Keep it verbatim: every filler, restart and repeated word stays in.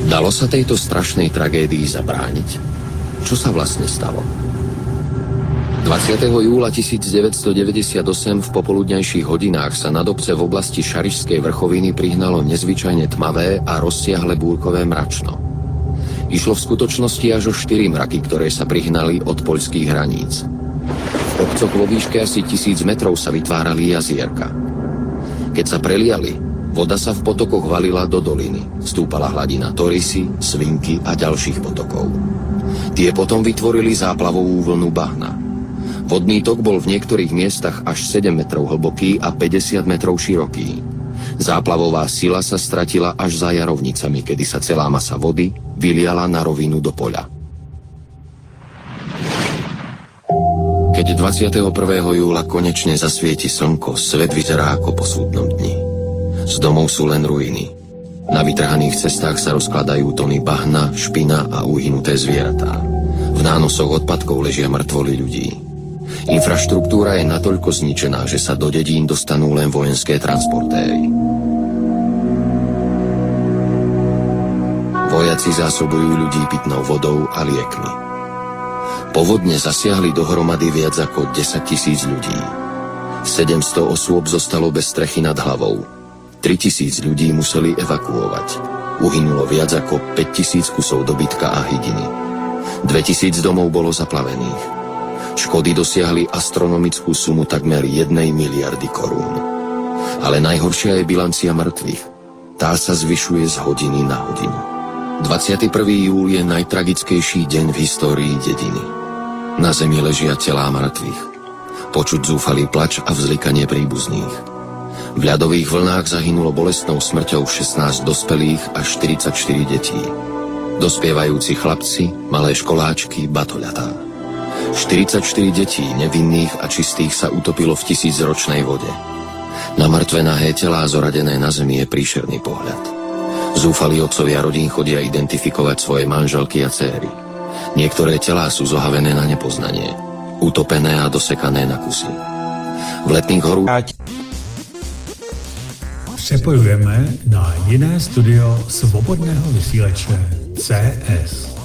Dalo sa tejto strašnej tragédii zabrániť? Čo sa vlastne stalo? dvadsiateho júla tisícdeväťstodeväťdesiatosem v popoludňajších hodinách sa nad obce v oblasti Šarišskej vrchoviny prihnalo nezvyčajne tmavé a rozsiahle búrkové mračno. Išlo v skutočnosti až o štyri mraky, ktoré sa prihnali od poľských hraníc. V obcoch vo výške asi tisíc metrov sa vytvárali jazierka. Keď sa preliali, voda sa v potokoch valila do doliny. Stúpala hladina Torisy, Svinky a ďalších potokov. Tie potom vytvorili záplavovú vlnu bahna. Vodný tok bol v niektorých miestach až sedem metrov hlboký a päťdesiat metrov široký. Záplavová sila sa stratila až za Jarovnicami, kedy sa celá masa vody vyliala na rovinu do poľa. Keď dvadsiateho prvého júla konečne zasvieti slnko, svet vyzerá ako po súdnom dni. Z domov sú len ruiny. Na vytrhaných cestách sa rozkladajú tony bahna, špina a uhynuté zvieratá. V nánosoch odpadkov ležia mŕtvoly ľudí. Infraštruktúra je natoľko zničená, že sa do dedín dostanú len vojenské transportéry. Vojaci zásobujú ľudí pitnou vodou a liekmi. Povodne zasiahli dohromady viac ako desaťtisíc ľudí. sedemsto osôb zostalo bez strechy nad hlavou. tritisíc ľudí museli evakuovať. Uhynulo viac ako päťtisíc kusov dobytka a hydiny. dvetisíc domov bolo zaplavených. Škody dosiahli astronomickú sumu takmer jednej miliardy korún. Ale najhoršia je bilancia mŕtvych. Tá sa zvyšuje z hodiny na hodinu. dvadsiateho prvého júla je najtragickejší deň v histórii dediny. Na zemi ležia telá mŕtvych. Počuť zúfalý plač a vzlikanie príbuzných. V ľadových vlnách zahynulo bolestnou smrťou šestnásť dospelých a štyridsaťštyri detí. Dospievajúci chlapci, malé školáčky, batoľatá. štyridsaťštyri detí, nevinných a čistých, sa utopilo v tisícročnej vode. Na mŕtve nahé telá zoradené na zemi je príšerný pohľad. Zúfalí otcovia rodín chodia identifikovať svoje manželky a céry. Niektoré telá sú zohavené na nepoznanie, utopené a dosekané na kusy. V letných horách přepojujeme na jiné studio svobodného vysílače C S.